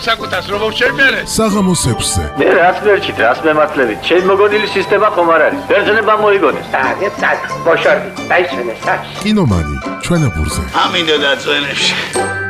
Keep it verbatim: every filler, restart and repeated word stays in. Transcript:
საკუთას რომ შევმერე. საღამოს ექვსზე. მე რაც მერჩით, რას მემართლებით. შენ მოგონილი სისტემა ხომ არ არის. ბერძნება მოიგონეს. და წად, ბოშორდი, დაიცვენე სას. კინომანი, ჩვენებურზე. ამინდა დაწვენებში.